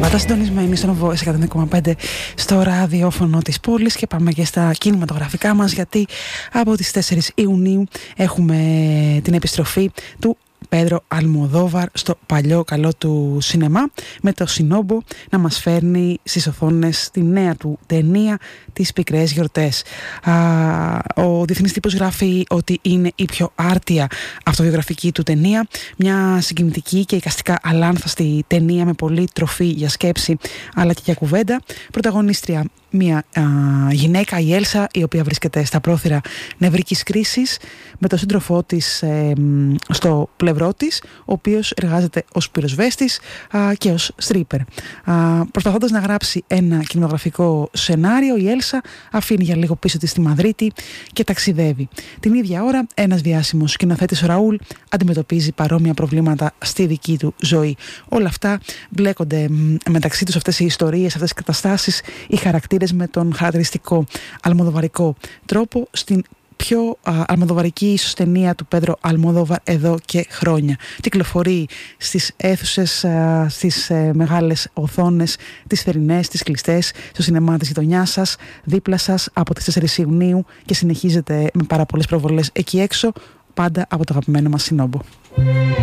Πάντα συντονισμένοι στον Voice 100,5 στο ραδιόφωνο της πόλης και πάμε και στα κινηματογραφικά μας, γιατί από τις 4 Ιουνίου έχουμε την επιστροφή του Πέντρο Αλμοδόβαρ στο παλιό καλό του σινεμά, με το Σινόμπο να μας φέρνει στις οθόνες τη νέα του ταινία, τις πικρές γιορτές. Ο διεθνής τύπος γράφει ότι είναι η πιο άρτια αυτοβιογραφική του ταινία, μια συγκινητική και εικαστικά αλάνθαστη ταινία με πολλή τροφή για σκέψη αλλά και για κουβέντα. Πρωταγωνίστρια μια γυναίκα, η Έλσα, η οποία βρίσκεται στα πρόθυρα νευρικής κρίσης, με τον σύντροφό της στο πλευρό της, ο οποίος εργάζεται ως πυροσβέστης και ως στρίπερ. Προσπαθώντας να γράψει ένα κινηματογραφικό σενάριο, η Έλσα αφήνει για λίγο πίσω της τη Μαδρίτη και ταξιδεύει. Την ίδια ώρα, ένας διάσημος σκηνοθέτης, ο Ραούλ, αντιμετωπίζει παρόμοια προβλήματα στη δική του ζωή. Όλα αυτά μπλέκονται μεταξύ τους, αυτές οι ιστορίες, αυτές οι καταστάσεις, οι χαρακτήρες, με τον χαρακτηριστικό αλμοδοβαρικό τρόπο, στην πιο αλμοδοβαρική ίσως ταινία του Πέντρο Αλμοδόβαρ εδώ και χρόνια. Κυκλοφορεί στις αίθουσες, στις μεγάλες οθόνες, τις θερινές, τις κλειστές, στο σινεμά της γειτονιάς σας, δίπλα σας, από τις 4 Ιουνίου και συνεχίζεται με πάρα πολλές προβολές εκεί έξω, πάντα από το αγαπημένο μας Σινόμπο.